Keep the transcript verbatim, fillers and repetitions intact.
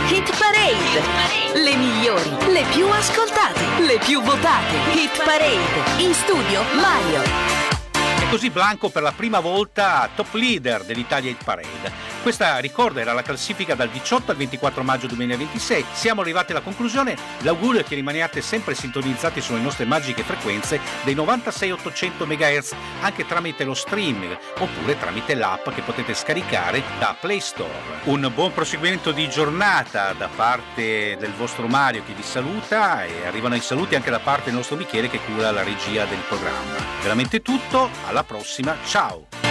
Hit Parade, le migliori, le più ascoltate, le più votate. Hit Parade, in studio Mario. E così Blanco per la prima volta top leader dell'Italia Hit Parade. Questa, ricorda, era la classifica dal diciotto al ventiquattro maggio duemilaventisei. Siamo arrivati alla conclusione. L'augurio è che rimaniate sempre sintonizzati sulle nostre magiche frequenze dei novantasei ottocento megahertz, anche tramite lo streaming oppure tramite l'app che potete scaricare da Play Store. Un buon proseguimento di giornata da parte del vostro Mario che vi saluta, e arrivano i saluti anche da parte del nostro Michele che cura la regia del programma. Veramente tutto, alla prossima, ciao!